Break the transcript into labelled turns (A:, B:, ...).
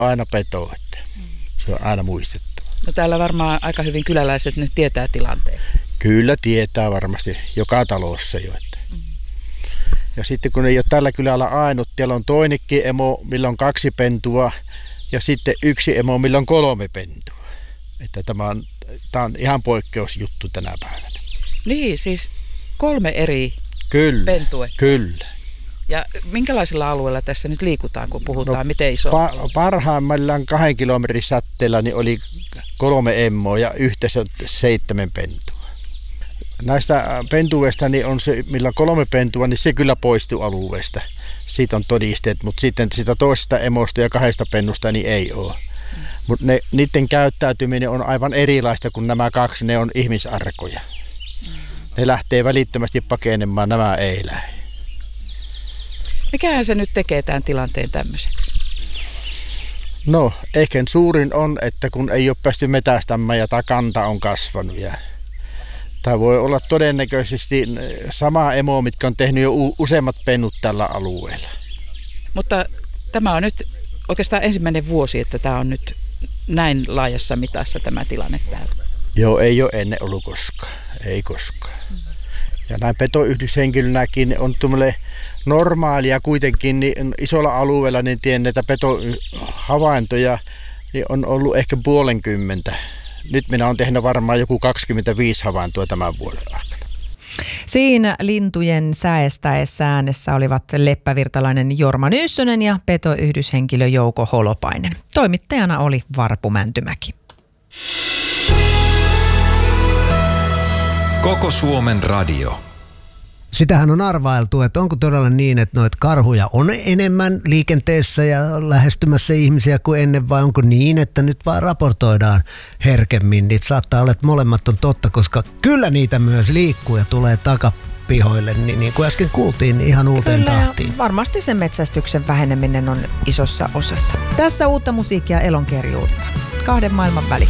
A: aina peto, että se on aina muistettava.
B: No täällä varmaan aika hyvin kyläläiset nyt tietää tilanteen.
A: Kyllä tietää varmasti joka talossa jo. Että. Ja sitten kun ei ole tällä kylällä ainut, siellä on toinenkin emo, millä on 2 pentua ja sitten yksi emo, millä on 3 pentua. Että tämä on ihan poikkeusjuttu tänä päivänä. Niin,
B: siis 3 eri pentuetta.
A: Kyllä.
B: Ja minkälaisilla alueilla tässä nyt liikutaan, kun puhutaan, miten iso
A: parhaimmillaan 2 kilometrin säteellä niin oli 3 emmoa ja yhteensä 7 pentua. Näistä pentuista niin on se, millä on 3 pentua, niin se kyllä poistui alueesta. Siitä on todisteet, mutta sitten sitä toisesta emosta ja 2 pennusta niin ei ole. Mutta niiden käyttäytyminen on aivan erilaista kuin nämä 2, ne on ihmisarkoja. Ne lähtee välittömästi pakenemaan, nämä ei lähde.
B: Mikähän se nyt tekee tämän tilanteen tämmöiseksi?
A: No, ehkä suurin on, että kun ei ole päästy metästämään ja tämä kanta on kasvanut. Tämä voi olla todennäköisesti sama emo, mitkä on tehnyt jo useammat pennut tällä alueella.
B: Mutta tämä on nyt oikeastaan ensimmäinen vuosi, että tämä on nyt näin laajassa mitassa tämä tilanne täällä.
A: Joo, ei ole ennen ollut koskaan. Ei koskaan. Ja näin petoyhdyshenkilönäkin on tuommoinen normaalia kuitenkin niin isolla alueella, niin tiedän näitä petohavaintoja niin on ollut ehkä 50. Nyt minä olen tehnyt varmaan joku 25 havaintoa tämän vuoden aikana.
C: Siinä lintujen säestäessä äänessä olivat leppävirtalainen Jorma Nyyssönen ja petoyhdyshenkilö Jouko Holopainen. Toimittajana oli Varpu Mäntymäki.
D: Koko Suomen radio.
E: Sitähän on arvailtu, että onko todella niin, että noita karhuja on enemmän liikenteessä ja lähestymässä ihmisiä kuin ennen, vai onko niin, että nyt vaan raportoidaan herkemmin. Niitä saattaa olla, että molemmat on totta, koska kyllä niitä myös liikkuu ja tulee takapihoille, niin kuin äsken kuultiin, niin ihan uuteen tahtiin.
C: Varmasti sen metsästyksen väheneminen on isossa osassa. Tässä uutta musiikkia Elonkerjuutta. 2 maailman välissä.